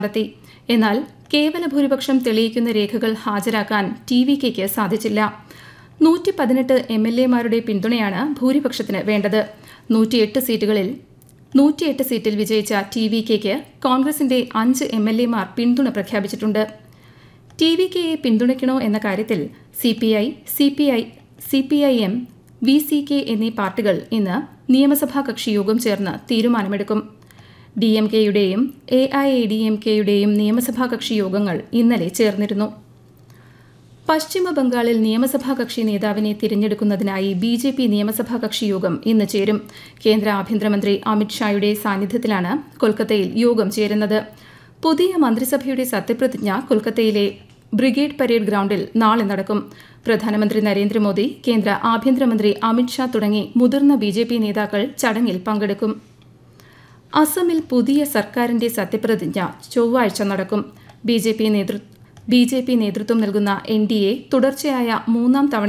നടത്തി. എന്നാൽ കേവല ഭൂരിപക്ഷം തെളിയിക്കുന്ന രേഖകൾ ഹാജരാക്കാൻ TVKയ്ക്ക് സാധിച്ചില്ല. 118 MLAമാരുടെ പിന്തുണയാണ് ഭൂരിപക്ഷത്തിന് വേണ്ടത്. 108 സീറ്റിൽ വിജയിച്ച TVKയ്ക്ക് കോൺഗ്രസിന്റെ 5 MLAമാർ പിന്തുണ പ്രഖ്യാപിച്ചിട്ടുണ്ട്. TVKയെ പിന്തുണയ്ക്കണോ എന്ന കാര്യത്തിൽ CPI, CPIM, VCK എന്നീ പാർട്ടികൾ ഇന്ന് നിയമസഭാ കക്ഷി യോഗം ചേർന്ന് തീരുമാനമെടുക്കും. DMKയുടെയും AIADMKയുടെയും നിയമസഭാ കക്ഷി യോഗങ്ങൾ ഇന്നലെ ചേർന്നിരുന്നു. പശ്ചിമ ബംഗാളിൽ നിയമസഭാ കക്ഷി നേതാവിനെ തിരഞ്ഞെടുക്കുന്നതിനായി BJP നിയമസഭാ കക്ഷി യോഗം ഇന്ന് ചേരും. കേന്ദ്ര ആഭ്യന്തരമന്ത്രി അമിത് ഷായുടെ സാന്നിധ്യത്തിലാണ് കൊൽക്കത്തയിൽ യോഗം ചേരുന്നത്. പുതിയ മന്ത്രിസഭയുടെ സത്യപ്രതിജ്ഞ കൊൽക്കത്തയിലെ ബ്രിഗേഡ് പരേഡ് ഗ്രൌണ്ടിൽ നാളെ നടക്കും. പ്രധാനമന്ത്രി നരേന്ദ്രമോദി, കേന്ദ്ര ആഭ്യന്തരമന്ത്രി അമിത് ഷാ തുടങ്ങി മുതിർന്ന BJP നേതാക്കൾ ചടങ്ങിൽ പങ്കെടുക്കും. അസമിൽ പുതിയ സർക്കാരിന്റെ സത്യപ്രതിജ്ഞ ചൊവ്വാഴ്ച നടക്കും. BJP നേതൃത്വം നൽകുന്ന NDA തുടർച്ചയായ 3ാം തവണ